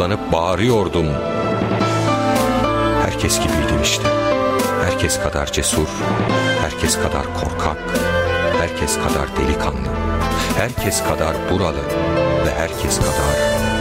toplanıp bağırıyordum. Herkes gibiydim işte. Herkes kadar cesur, herkes kadar korkak, herkes kadar delikanlı, herkes kadar buralı ve herkes kadar